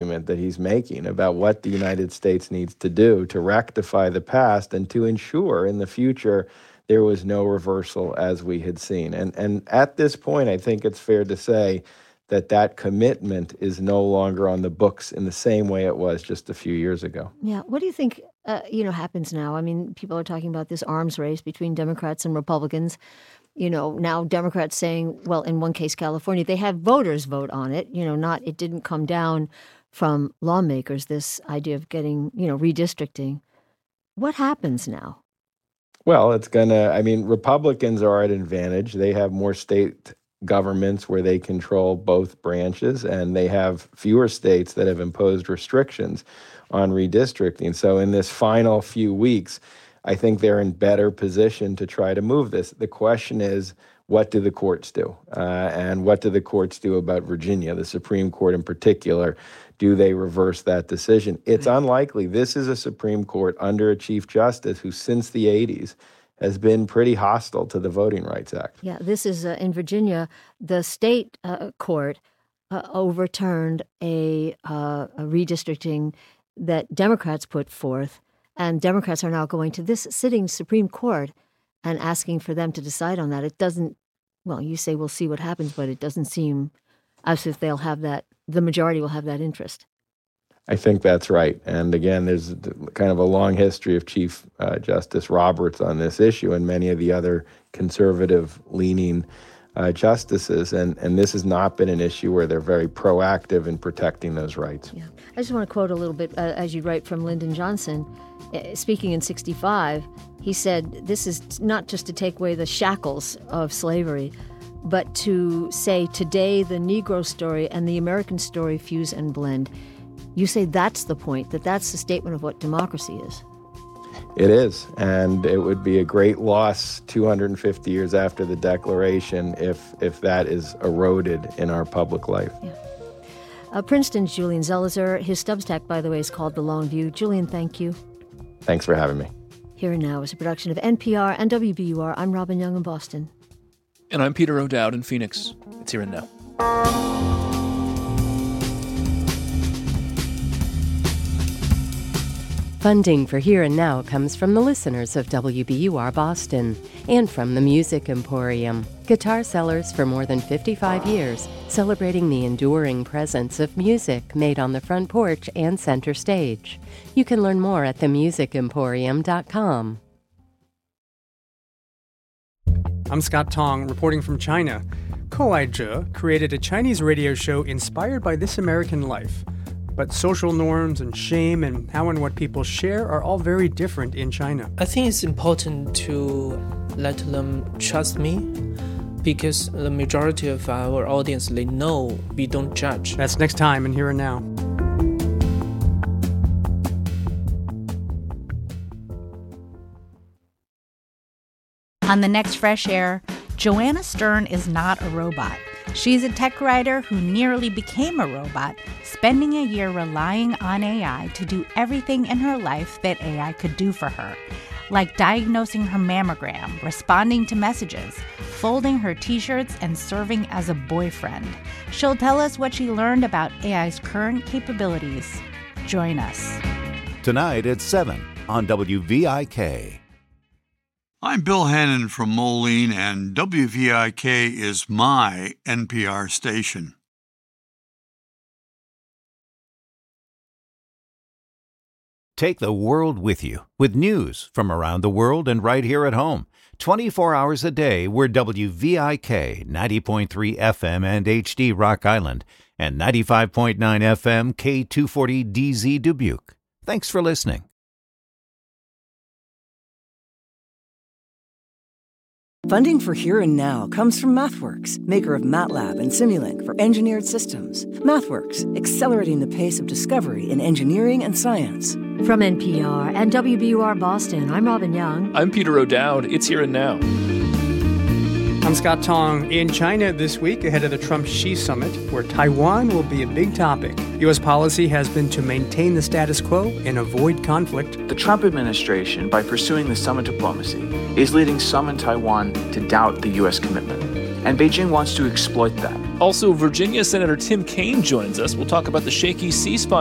argument that he's making about what the United States needs to do to rectify the past and to ensure in the future there was no reversal as we had seen. And at this point, I think it's fair to say that commitment is no longer on the books in the same way it was just a few years ago. Yeah. What do you think, happens now? I mean, people are talking about this arms race between Democrats and Republicans. Now Democrats saying, well, in one case, California, they had voters vote on it. It didn't come down from lawmakers, this idea of getting, redistricting. What happens now? Well, Republicans are at an advantage. They have more state governments where they control both branches, and they have fewer states that have imposed restrictions on redistricting. So in this final few weeks, I think they're in better position to try to move this. The question is, what do the courts do? And what do the courts do about Virginia, the Supreme Court in particular? Do they reverse that decision? It's unlikely. This is a Supreme Court under a Chief Justice who, since the 80s, has been pretty hostile to the Voting Rights Act. Yeah, this is in Virginia. The state court overturned a redistricting that Democrats put forth, and Democrats are now going to this sitting Supreme Court and asking for them to decide on that. It doesn't, you say we'll see what happens, but it doesn't seem as if they'll have that, the majority will have that interest. I think that's right. And again, there's kind of a long history of Chief Justice Roberts on this issue and many of the other conservative-leaning justices. And this has not been an issue where they're very proactive in protecting those rights. Yeah. I just want to quote a little bit, as you write, from Lyndon Johnson. Speaking in 1965, he said, this is not just to take away the shackles of slavery, but to say today the Negro story and the American story fuse and blend. You say that's the point, that's the statement of what democracy is. It is, and it would be a great loss 250 years after the Declaration if that is eroded in our public life. Yeah. Princeton's Julian Zelizer. His Substack, by the way, is called The Long View. Julian, thank you. Thanks for having me. Here and Now is a production of NPR and WBUR. I'm Robin Young in Boston. And I'm Peter O'Dowd in Phoenix. It's Here and Now. Funding for Here and Now comes from the listeners of WBUR Boston and from the Music Emporium, guitar sellers for more than 55 years, celebrating the enduring presence of music made on the front porch and center stage. You can learn more at themusicemporium.com. I'm Scott Tong, reporting from China. Ko Ai-je created a Chinese radio show inspired by this American life. But social norms and shame and how and what people share are all very different in China. I think it's important to let them trust me because the majority of our audience, they know we don't judge. That's next time in Here and Now. On the next Fresh Air, Joanna Stern is not a robot. She's a tech writer who nearly became a robot, spending a year relying on AI to do everything in her life that AI could do for her, like diagnosing her mammogram, responding to messages, folding her t-shirts, and serving as a boyfriend. She'll tell us what she learned about AI's current capabilities. Join us. Tonight at 7 on WVIK. I'm Bill Hannon from Moline, and WVIK is my NPR station. Take the world with you with news from around the world and right here at home. 24 hours a day, we're WVIK 90.3 FM and HD Rock Island and 95.9 FM K240DZ Dubuque. Thanks for listening. Funding for Here and Now comes from MathWorks, maker of MATLAB and Simulink for engineered systems. MathWorks, accelerating the pace of discovery in engineering and science. From NPR and WBUR Boston, I'm Robin Young. I'm Peter O'Dowd. It's Here and Now. I'm Scott Tong. In China this week, ahead of the Trump-Xi summit, where Taiwan will be a big topic. U.S. policy has been to maintain the status quo and avoid conflict. The Trump administration, by pursuing the summit diplomacy, is leading some in Taiwan to doubt the U.S. commitment. And Beijing wants to exploit that. Also, Virginia Senator Tim Kaine joins us. We'll talk about the shaky ceasefire